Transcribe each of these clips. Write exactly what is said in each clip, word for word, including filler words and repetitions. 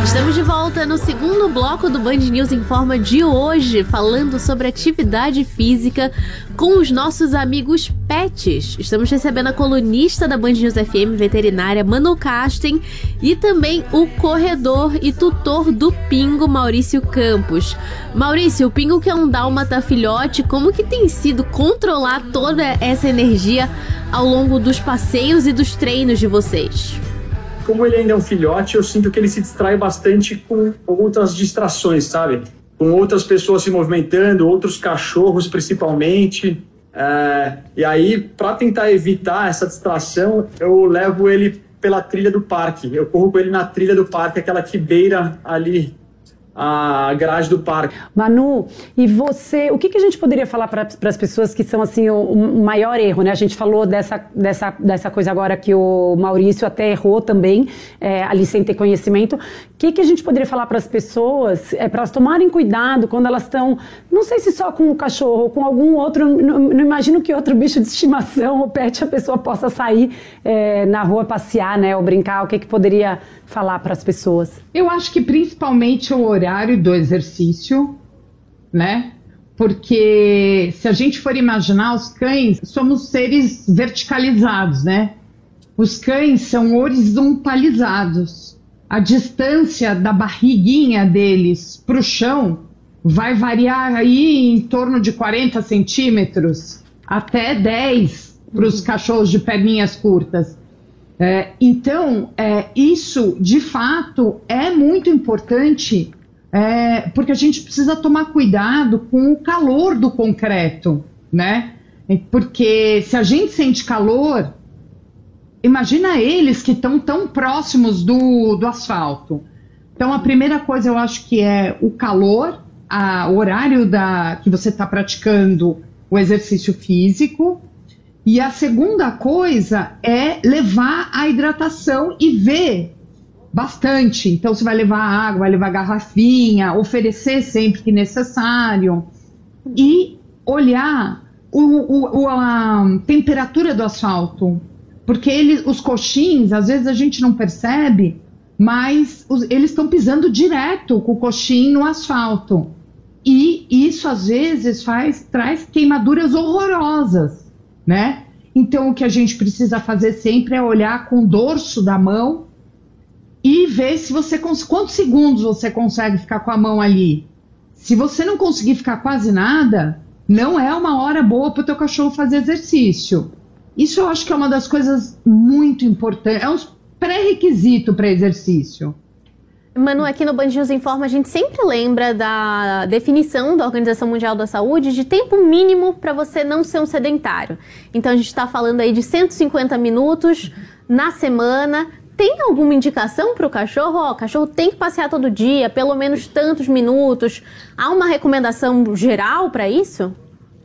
Estamos de volta no segundo bloco do Band News Informa de hoje, falando sobre atividade física com os nossos amigos pets. Estamos recebendo a colunista da Band News F M, veterinária Manu Kasten, e também o corredor e tutor do Pingo, Maurício Campos. Maurício, o Pingo, que é um dálmata filhote, como que tem sido controlar toda essa energia ao longo dos passeios e dos treinos de vocês? Como ele ainda é um filhote, eu sinto que ele se distrai bastante com outras distrações, sabe? Com outras pessoas se movimentando, outros cachorros principalmente. É, e aí, para tentar evitar essa distração, eu levo ele pela trilha do parque. Eu corro com ele na trilha do parque, aquela que beira ali a grade do parque. Manu, e você, o que, que a gente poderia falar para as pessoas que são assim o, o maior erro, né? A gente falou dessa, dessa, dessa coisa agora que o Maurício até errou também, é, ali sem ter conhecimento. O que, que a gente poderia falar para as pessoas, é, para elas tomarem cuidado quando elas estão, não sei se só com o cachorro ou com algum outro, não, não imagino que outro bicho de estimação ou pet a pessoa possa sair é, na rua passear, né, ou brincar. O que, que poderia falar para as pessoas? Eu acho que principalmente o horário do exercício, né? Porque se a gente for imaginar, os cães somos seres verticalizados, né? Os cães são horizontalizados. A distância da barriguinha deles para o chão vai variar aí em torno de quarenta centímetros até dez para os cachorros de perninhas curtas. É, então, é, isso, de fato, é muito importante, é, porque a gente precisa tomar cuidado com o calor do concreto, né? Porque se a gente sente calor, imagina eles que estão tão próximos do, do asfalto. Então, a primeira coisa eu acho que é o calor, a, o horário da, que você está praticando o exercício físico. E a segunda coisa é levar a hidratação e ver bastante. Então, você vai levar água, vai levar garrafinha, oferecer sempre que necessário. E olhar o, o, a temperatura do asfalto. Porque ele, os coxins, às vezes a gente não percebe, mas os, eles estão pisando direto com o coxim no asfalto. E isso, às vezes, faz, traz queimaduras horrorosas, né? Então o que a gente precisa fazer sempre é olhar com o dorso da mão e ver se você quantos segundos você consegue ficar com a mão ali. Se você não conseguir ficar quase nada, não é uma hora boa para o teu cachorro fazer exercício. Isso eu acho que é uma das coisas muito importantes, é um pré-requisito para exercício. Manu, aqui no Band News Informa a gente sempre lembra da definição da Organização Mundial da Saúde de tempo mínimo para você não ser um sedentário. Então a gente está falando aí de cento e cinquenta minutos na semana. Tem alguma indicação para o cachorro? Ó, o cachorro tem que passear todo dia, pelo menos tantos minutos. Há uma recomendação geral para isso?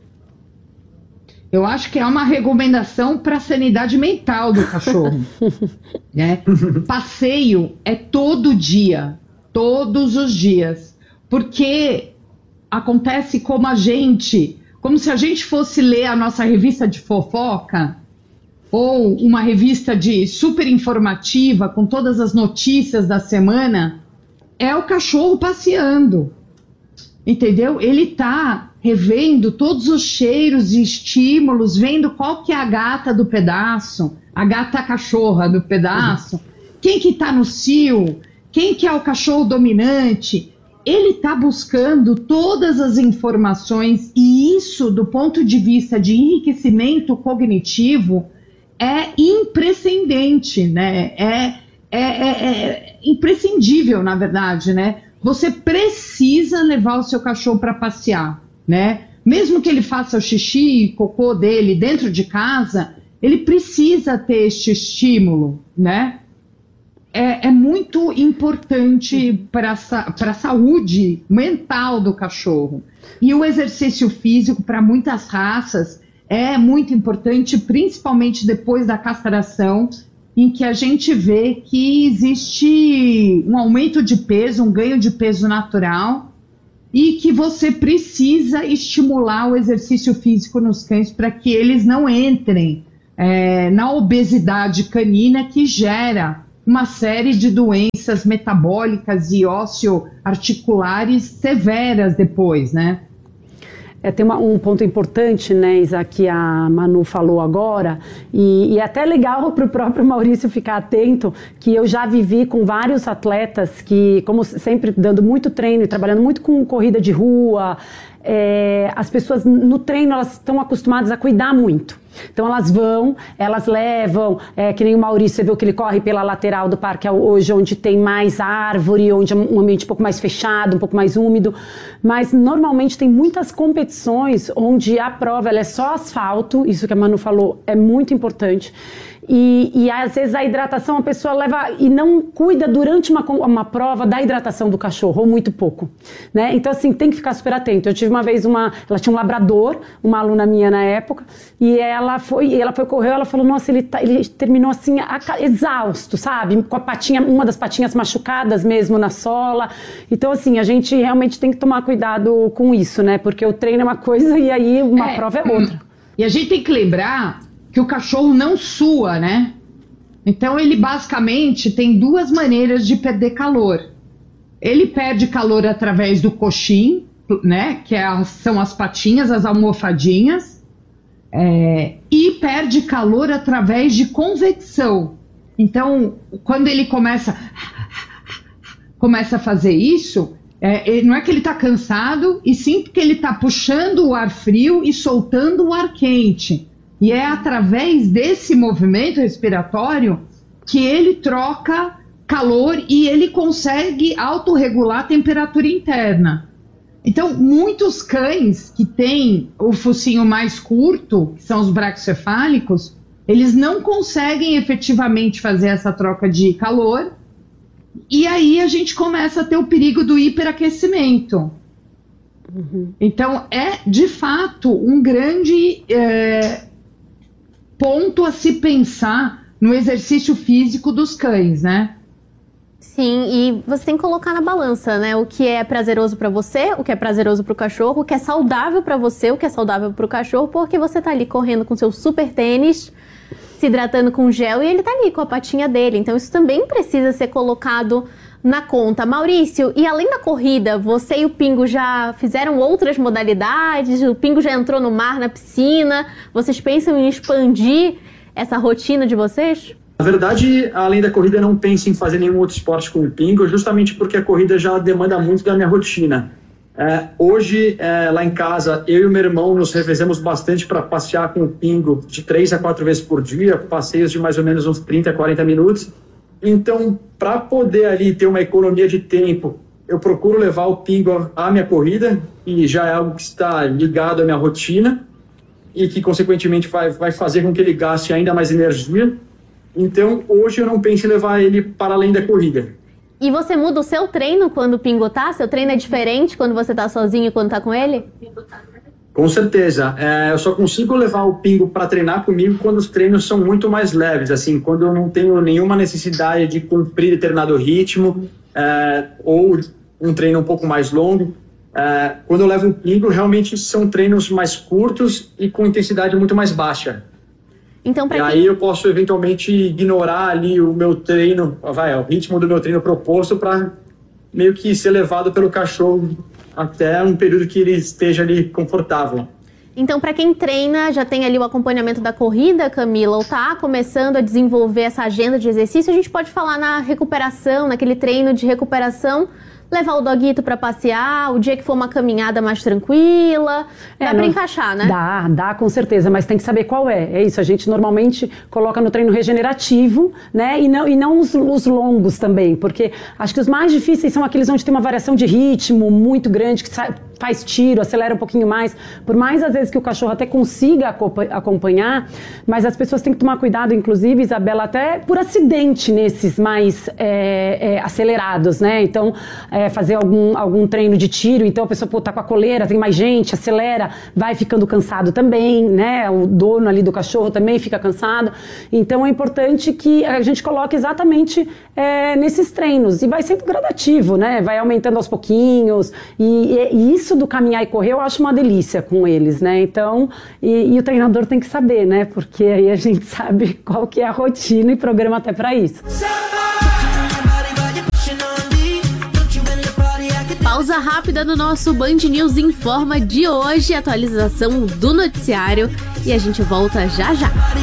Eu acho que é uma recomendação para a sanidade mental do cachorro. Né? Passeio é todo dia, todos os dias. Porque acontece como a gente, como se a gente fosse ler a nossa revista de fofoca, ou uma revista de super informativa, com todas as notícias da semana, é o cachorro passeando. Entendeu? Ele está revendo todos os cheiros e estímulos, vendo qual que é a gata do pedaço, a gata cachorra do pedaço, uhum. Quem que está no cio, quem que é o cachorro dominante. Ele está buscando todas as informações e isso, do ponto de vista de enriquecimento cognitivo, é imprescindente, né? É, é, é, é imprescindível, na verdade, né? Você precisa levar o seu cachorro para passear, né? Mesmo que ele faça o xixi e cocô dele dentro de casa, ele precisa ter este estímulo, né? É, é muito importante para a saúde mental do cachorro. E o exercício físico, para muitas raças, é muito importante, principalmente depois da castração, em que a gente vê que existe um aumento de peso, um ganho de peso natural, e que você precisa estimular o exercício físico nos cães para que eles não entrem é, na obesidade canina que gera uma série de doenças metabólicas e ósseo-articulares severas depois, né? É, tem uma, um ponto importante, né, Isa, que a Manu falou agora, e, e é até legal para o próprio Maurício ficar atento, que eu já vivi com vários atletas que, como sempre, dando muito treino e trabalhando muito com corrida de rua, é, as pessoas no treino elas estão acostumadas a cuidar muito. Então elas vão, elas levam, é, que nem o Maurício, você viu que ele corre pela lateral do parque hoje, onde tem mais árvore, onde é um ambiente um pouco mais fechado, um pouco mais úmido, mas normalmente tem muitas competições onde a prova ela é só asfalto, isso que a Manu falou é muito importante. E, e às vezes a hidratação a pessoa leva e não cuida durante uma, uma prova da hidratação do cachorro, ou muito pouco, né? Então assim, tem que ficar super atento. Eu tive uma vez uma, ela tinha um labrador, uma aluna minha na época, e ela foi, ela foi correr, ela falou, nossa, ele, tá, ele terminou assim, a, exausto, sabe? Com a patinha, uma das patinhas machucadas mesmo na sola. Então assim, a gente realmente tem que tomar cuidado com isso, né? Porque o treino é uma coisa e aí uma é, prova é outra. E a gente tem que lembrar que o cachorro não sua, né? Então ele basicamente tem duas maneiras de perder calor. Ele perde calor através do coxim, né? Que é, são as patinhas, as almofadinhas, é, e perde calor através de convecção. Então, quando ele começa, começa a fazer isso, é, não é que ele está cansado, e sim porque ele está puxando o ar frio e soltando o ar quente. E é através desse movimento respiratório que ele troca calor e ele consegue autorregular a temperatura interna. Então, muitos cães que têm o focinho mais curto, que são os braquicefálicos, eles não conseguem efetivamente fazer essa troca de calor. E aí a gente começa a ter o perigo do hiperaquecimento. Uhum. Então, é de fato um grande... É, ponto a se pensar no exercício físico dos cães, né? Sim, e você tem que colocar na balança, né? O que é prazeroso pra você, o que é prazeroso pro cachorro, o que é saudável pra você, o que é saudável pro cachorro, porque você tá ali correndo com seu super tênis, se hidratando com gel e ele tá ali com a patinha dele. Então isso também precisa ser colocado na conta. Maurício, e além da corrida, você e o Pingo já fizeram outras modalidades? O Pingo já entrou no mar, na piscina? Vocês pensam em expandir essa rotina de vocês? Na verdade, além da corrida, eu não penso em fazer nenhum outro esporte com o Pingo, justamente porque a corrida já demanda muito da minha rotina. É, hoje, é, lá em casa, eu e o meu irmão nos revezamos bastante para passear com o Pingo de três a quatro vezes por dia, passeios de mais ou menos uns trinta, quarenta minutos. Então, para poder ali ter uma economia de tempo, eu procuro levar o Pingo à minha corrida, e já é algo que está ligado à minha rotina e que, consequentemente, vai, vai fazer com que ele gaste ainda mais energia. Então, hoje eu não penso em levar ele para além da corrida. E você muda o seu treino quando o Pingo tá? Seu treino é diferente quando você tá sozinho e quando tá com ele? Com certeza. É, eu só consigo levar o Pingo para treinar comigo quando os treinos são muito mais leves, assim, quando eu não tenho nenhuma necessidade de cumprir determinado ritmo, é, ou um treino um pouco mais longo. É, quando eu levo o Pingo, realmente são treinos mais curtos e com intensidade muito mais baixa. Então, pra e quem... aí eu posso eventualmente ignorar ali o meu treino, vai, o ritmo do meu treino proposto para meio que ser levado pelo cachorro até um período que ele esteja ali confortável. Então, para quem treina, já tem ali o acompanhamento da corrida, Camila, ou tá começando a desenvolver essa agenda de exercício, a gente pode falar na recuperação, naquele treino de recuperação, levar o doguito para passear, o dia que for uma caminhada mais tranquila, dá é, para encaixar, né? Dá, dá com certeza, mas tem que saber qual é. É isso, a gente normalmente coloca no treino regenerativo, né? E não, e não os, os longos também, porque acho que os mais difíceis são aqueles onde tem uma variação de ritmo muito grande, que faz tiro, acelera um pouquinho mais. Por mais às vezes que o cachorro até consiga acompanhar, mas as pessoas têm que tomar cuidado, inclusive, Isabela, até por acidente nesses mais é, é, acelerados, né? Então, é, fazer algum, algum treino de tiro, então a pessoa pô, tá com a coleira, tem mais gente, acelera, vai ficando cansado também, né? O dono ali do cachorro também fica cansado. Então é importante que a gente coloque exatamente é, nesses treinos. E vai sendo gradativo, né? Vai aumentando aos pouquinhos. E, e isso do caminhar e correr eu acho uma delícia com eles, né? Então, e, e o treinador tem que saber, né? Porque aí a gente sabe qual que é a rotina e programa até para isso. Pausa rápida no nosso Band News Informa de hoje, atualização do noticiário, e a gente volta já já.